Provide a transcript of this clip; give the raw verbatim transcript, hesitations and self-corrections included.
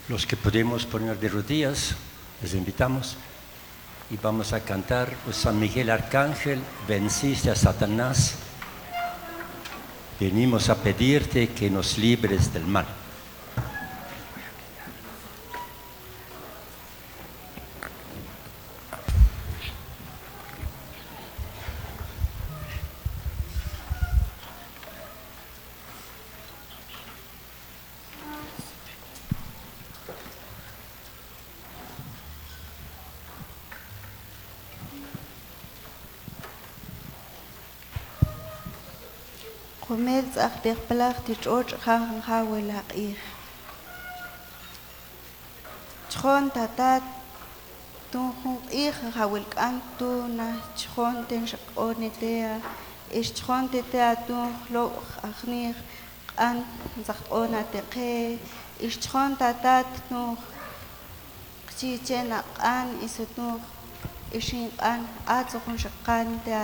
Los que podemos poner de rodillas, les invitamos y vamos a cantar pues, San Miguel Arcángel, venciste a Satanás. Venimos a pedirte que nos libres del mal. Comerz achtig plach die George gaan gaan lak ich. Chon tatat toen ik gaan kan toen na chon ten onetea is chon tetea toen lo achnig an zacht ona teke is chon tatat toen chichen an is toen is in an at zo'n shakan